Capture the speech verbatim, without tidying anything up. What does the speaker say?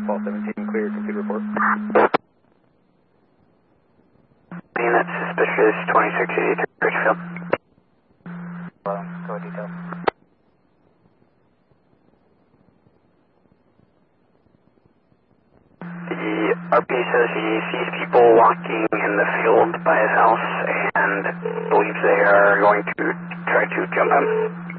Fall seventeen, clear, complete report. That's suspicious, twenty-six eighty-three, Richfield. Hello, go detail. The R P says he sees people walking in the field by his house and believes they are going to try to jump him.